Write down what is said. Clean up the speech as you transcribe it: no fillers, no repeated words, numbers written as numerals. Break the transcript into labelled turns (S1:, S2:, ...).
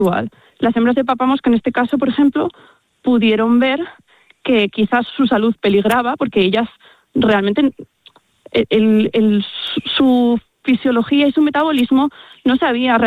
S1: igual. Las hembras de papamos que en este caso, por ejemplo, pudieron ver que quizás su salud peligraba porque ellas realmente su fisiología y su metabolismo no se había